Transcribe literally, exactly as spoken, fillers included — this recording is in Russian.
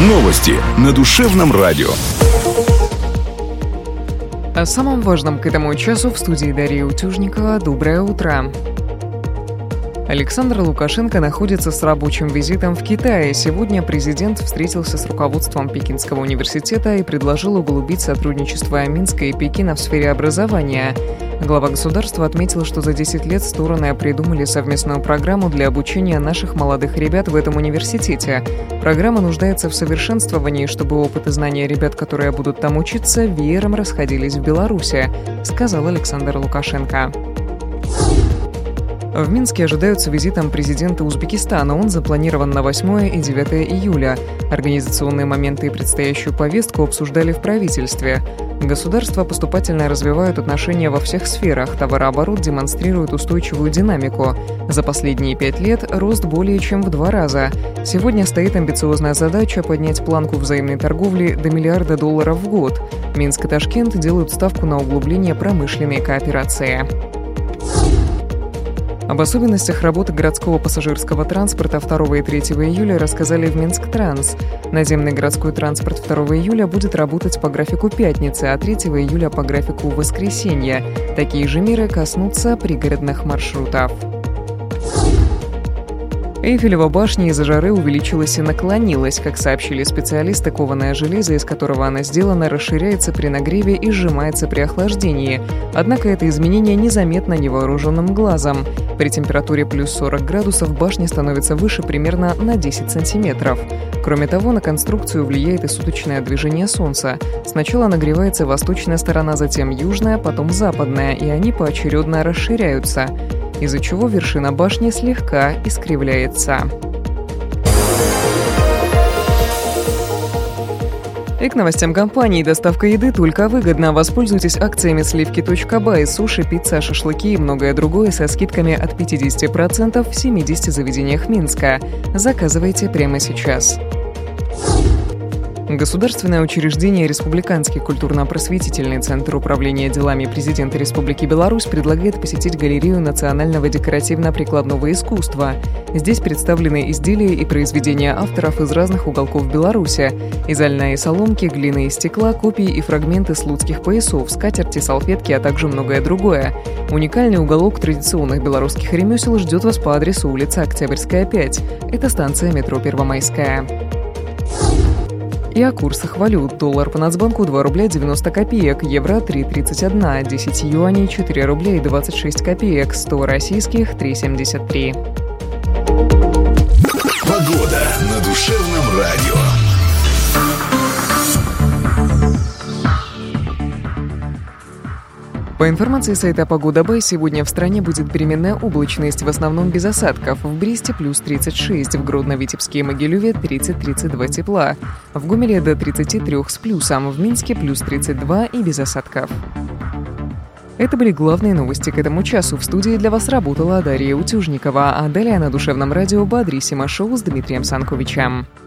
Новости на Душевном радио. О самом важном к этому часу в студии Дарья Утюжникова. Доброе утро. Александр Лукашенко находится с рабочим визитом в Китае. Сегодня президент встретился с руководством Пекинского университета и предложил углубить сотрудничество Минска и Пекина в сфере образования. Глава государства отметил, что за десять лет стороны придумали совместную программу для обучения наших молодых ребят в этом университете. Программа нуждается в совершенствовании, чтобы опыт и знания ребят, которые будут там учиться, веером расходились в Беларуси, сказал Александр Лукашенко. В Минске ожидаются визитом президента Узбекистана. Он запланирован на восьмое и девятое июля. Организационные моменты и предстоящую повестку обсуждали в правительстве. Государства поступательно развивают отношения во всех сферах. Товарооборот демонстрирует устойчивую динамику. За последние пять лет рост более чем в два раза. Сегодня стоит амбициозная задача поднять планку взаимной торговли до миллиарда долларов в год. Минск и Ташкент делают ставку на углубление промышленной кооперации. Об особенностях работы городского пассажирского транспорта второго и третьего июля рассказали в Минск-Транс. Наземный городской транспорт второго июля будет работать по графику пятницы, а третьего июля по графику воскресенья. Такие же меры коснутся пригородных маршрутов. Эйфелева башня из-за жары увеличилась и наклонилась. Как сообщили специалисты, кованое железо, из которого она сделана, расширяется при нагреве и сжимается при охлаждении. Однако это изменение незаметно невооруженным глазом. При температуре плюс сорок градусов башня становится выше примерно на десять сантиметров. Кроме того, на конструкцию влияет и суточное движение Солнца. Сначала нагревается восточная сторона, затем южная, потом западная, и они поочередно расширяются, из-за чего вершина башни слегка искривляется. И к новостям компании. Доставка еды только выгодно. Воспользуйтесь акциями сливки точка бай. Суши, пицца, шашлыки и многое другое со скидками от пятьдесят процентов в семидесяти заведениях Минска. Заказывайте прямо сейчас. Государственное учреждение «Республиканский культурно-просветительный центр управления делами президента Республики Беларусь» предлагает посетить галерею национального декоративно-прикладного искусства. Здесь представлены изделия и произведения авторов из разных уголков Беларуси. Из льна и соломки, глины и стекла, копии и фрагменты слуцких поясов, скатерти, салфетки, а также многое другое. Уникальный уголок традиционных белорусских ремесел ждет вас по адресу улица Октябрьская, пять. Это станция метро Первомайская. И о курсах валют. Доллар по Нацбанку два рубля девяносто копеек, евро три тридцать один, десять юаней четыре рубля и двадцать шесть копеек, сто российских три семьдесят три. Погода на Душевном радио. По информации сайта Погода Бай, сегодня в стране будет переменная облачность, в основном без осадков. В Бресте плюс тридцать шесть, в Гродно-Витебске и Могилеве тридцать-тридцать два тепла. В Гомеле до тридцати трёх с плюсом, в Минске плюс тридцать два и без осадков. Это были главные новости к этому часу. В студии для вас работала Дарья Утюжникова, а далее на Душевном радио Бодрисимо шоу с Дмитрием Санковичем.